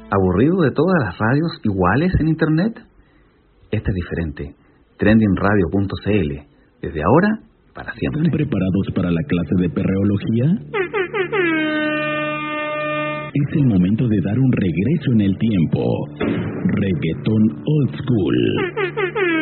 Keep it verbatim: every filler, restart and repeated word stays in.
¿Aburrido de todas las radios iguales en Internet? Esta es diferente. trending radio punto c l. Desde ahora, para siempre. ¿Están preparados para la clase de perreología? Es el momento de dar un regreso en el tiempo. Reggaetón Old School.